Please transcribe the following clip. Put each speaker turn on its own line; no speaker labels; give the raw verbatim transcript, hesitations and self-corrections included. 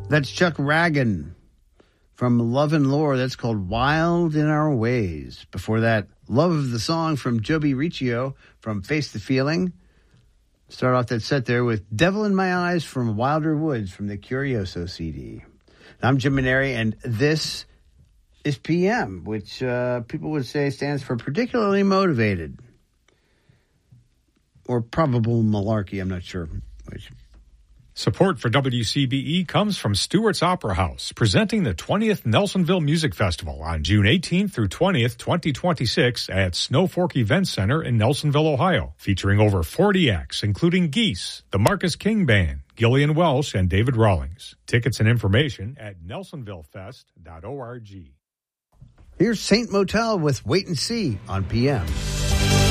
That's Chuck Ragan from Love and Lore. That's called Wild in Our Ways. Before that, Love of the Song from Joby Riccio from Face the Feeling. Start off that set there with Devil in My Eyes from Wilder Woods from the Curioso C D. I'm Jim Maneri, and this is P M, which uh, people would say stands for particularly motivated. Or probable malarkey, I'm not sure which.
Support for W C B E comes from Stewart's Opera House, presenting the twentieth Nelsonville Music Festival on June eighteenth through twentieth, twenty twenty-six at Snowfork Event Center in Nelsonville, Ohio, featuring over forty acts, including Geese, the Marcus King Band, Gillian Welsh, and David Rawlings. Tickets and information at nelsonville fest dot org.
Here's Saint Motel with Wait and See on P M.